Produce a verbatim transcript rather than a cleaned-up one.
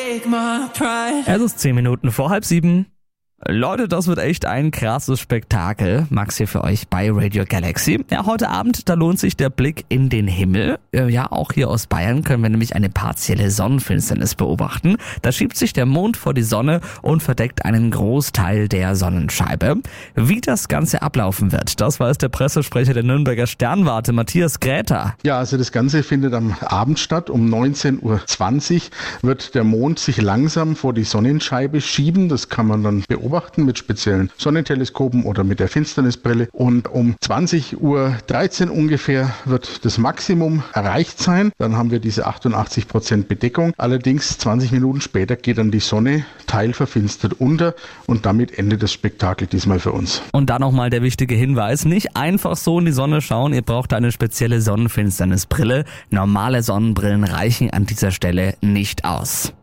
Es ist zehn Minuten vor halb sieben. Leute, das wird echt ein krasses Spektakel. Max hier für euch bei Radio Galaxy. Ja, heute Abend, da lohnt sich der Blick in den Himmel. Ja, auch hier aus Bayern können wir nämlich eine partielle Sonnenfinsternis beobachten. Da schiebt sich der Mond vor die Sonne und verdeckt einen Großteil der Sonnenscheibe. Wie das Ganze ablaufen wird, das weiß der Pressesprecher der Nürnberger Sternwarte, Matthias Gräter. Ja, also das Ganze findet am Abend statt. Um neunzehn Uhr zwanzig wird der Mond sich langsam vor die Sonnenscheibe schieben. Das kann man dann beobachten mit speziellen Sonnenteleskopen oder mit der Finsternisbrille. Und um zwanzig Uhr dreizehn ungefähr wird das Maximum erreicht sein. Dann haben wir diese achtundachtzig Prozent Bedeckung. Allerdings zwanzig Minuten später geht dann die Sonne teilverfinstert unter und damit endet das Spektakel diesmal für uns. Und dann nochmal der wichtige Hinweis, nicht einfach so in die Sonne schauen, ihr braucht eine spezielle Sonnenfinsternisbrille. Normale Sonnenbrillen reichen an dieser Stelle nicht aus.